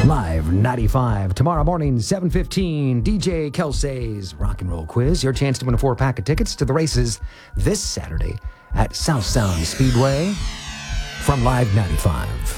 Live 95. Tomorrow morning, 7:15, DJ Kelsey's Rock and Roll Quiz. Your chance to win a 4-pack of tickets to the races this Saturday at South Sound Speedway from Live 95.